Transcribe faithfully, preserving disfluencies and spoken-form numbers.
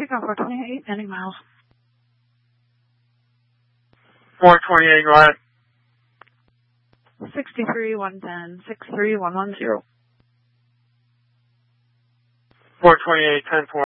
Takeoff four twenty-eight, ending miles. four twenty-eight, go ahead. sixty-three, one ten, six three one one zero. four twenty-eight, ten four.